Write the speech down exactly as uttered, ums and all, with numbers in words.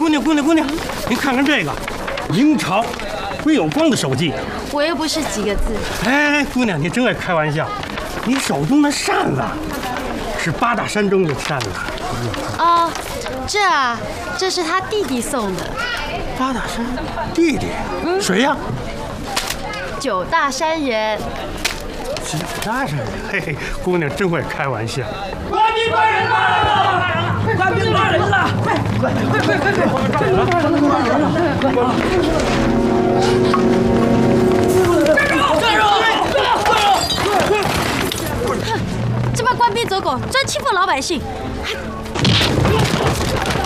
姑娘，姑娘，姑娘，您看看这个，明朝归有光的手记。 我又不是几个字。 哎，姑娘，你真爱开玩笑。你手中的扇子是八大山中的扇子。 哦，这啊，这是他弟弟送的。 八大山弟弟？嗯，谁呀？ 九大山人。 九大山人？嘿嘿，姑娘真会开玩笑。 官兵大人来了！官兵大人了！快快快快快快！官兵大人了！快！站住！站住！ 哼，这帮官兵走狗专欺负老百姓，还